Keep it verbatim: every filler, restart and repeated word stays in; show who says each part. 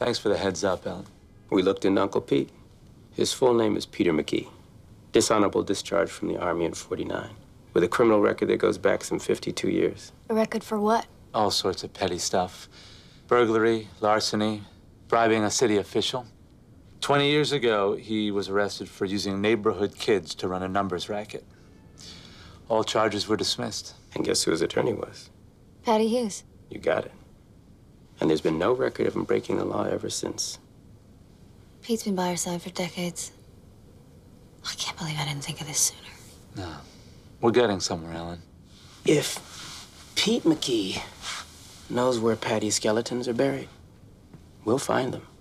Speaker 1: Thanks for the heads up, Ellen.
Speaker 2: We looked into Uncle Pete. His full name is Peter McKee. Dishonorable discharge from the Army in forty-nine, with a criminal record that goes back some fifty-two years.
Speaker 3: A record for what?
Speaker 1: All sorts of petty stuff. Burglary, larceny, bribing a city official. Twenty years ago, he was arrested for using neighborhood kids to run a numbers racket. All charges were dismissed.
Speaker 2: And guess who his attorney was?
Speaker 3: Patty Hughes.
Speaker 2: You got it. And there's been no record of him breaking the law ever since.
Speaker 3: Pete's been by our side for decades. I can't believe I didn't think of this sooner.
Speaker 1: No. We're getting somewhere, Ellen.
Speaker 2: If Pete McKee knows where Patty's skeletons are buried, we'll find them.